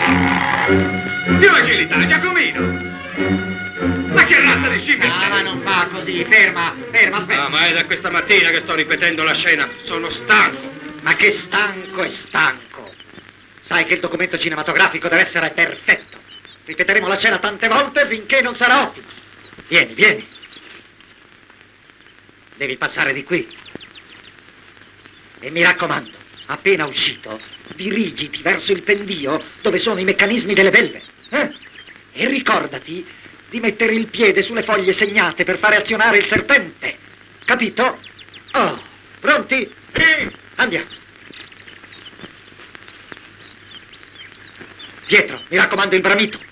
Più agilità, Giacomino! Ma che razza di scimmia sei? Ma non va così, ferma, aspetta. Ah, ma è da questa mattina che sto ripetendo la scena. Sono stanco. Ma che stanco è stanco. Sai che il documento cinematografico deve essere perfetto. Ripeteremo la scena tante volte finché non sarà ottimo. Vieni. Devi passare di qui. E mi raccomando, appena uscito, dirigiti verso il pendio dove sono i meccanismi delle belve. E ricordati di mettere il piede sulle foglie segnate per fare azionare il serpente. Capito? Oh, pronti? Sì. Andiamo. Pietro, mi raccomando il bramito.